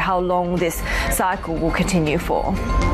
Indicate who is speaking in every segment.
Speaker 1: how long this cycle will continue for.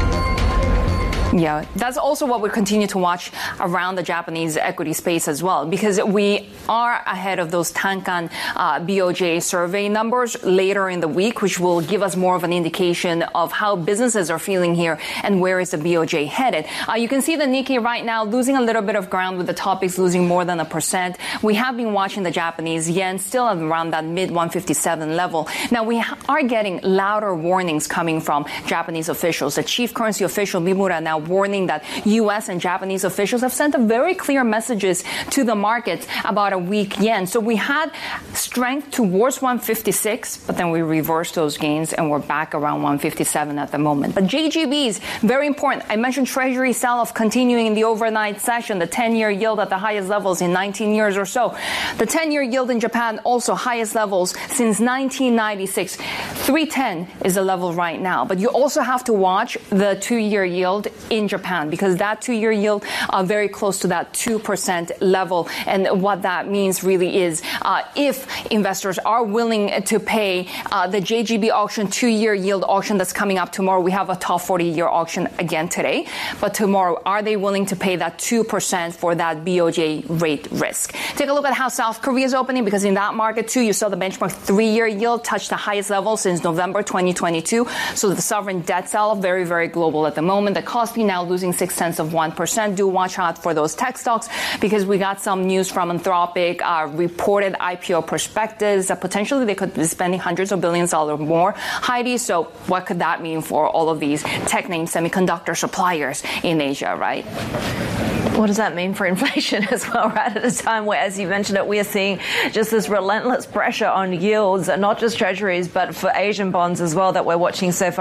Speaker 2: Yeah, that's also what we continue to watch around the Japanese equity space as well, because we are ahead of those Tankan BOJ survey numbers later in the week, which will give us more of an indication of how businesses are feeling here and where is the BOJ headed. You can see the Nikkei right now losing a little bit of ground with the topics losing more than 1%. We have been watching the Japanese yen still around that mid 157 level. Now we are getting louder warnings coming from Japanese officials. The chief currency official Mimura now warning that U.S. and Japanese officials have sent a very clear messages to the markets about a weak yen. So we had strength towards 156, but then we reversed those gains and we're back around 157 at the moment. But JGBs, very important. I mentioned Treasury sell-off continuing in the overnight session, the 10-year yield at the highest levels in 19 years or so. The 10-year yield in Japan also highest levels since 1996. 310 is the level right now. But you also have to watch the 2-year yield in Japan, because that 2-year yield are very close to that 2% level. And what that means really is if investors are willing to pay the JGB auction 2-year yield auction that's coming up tomorrow, we have a top 40-year auction again today. But tomorrow, are they willing to pay that 2% for that BOJ rate risk? Take a look at how South Korea is opening, because in that market too, you saw the benchmark 3-year yield touch the highest level since November 2022. So the sovereign debt sell-off very, very global at the moment. The Kospi now losing 0.6%. Do watch out for those tech stocks, because we got some news from Anthropic, reported IPO perspectives that potentially they could be spending hundreds of billions of dollars more. Heidi, so what could that mean for all of these tech name semiconductor suppliers in Asia, right?
Speaker 1: What does that mean for inflation as well, right? At a time where, as you mentioned it, we are seeing just this relentless pressure on yields, not just treasuries, but for Asian bonds as well that we're watching so far.